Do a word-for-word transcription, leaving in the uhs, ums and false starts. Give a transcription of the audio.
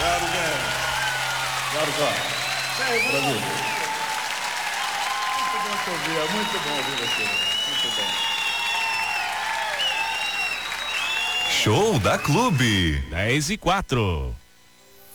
Obrigado, gente. Obrigado, cara. Brasil. Muito bom te ouvir, é muito bom ouvir você. Muito bom. Show da Clube. dez e quatro.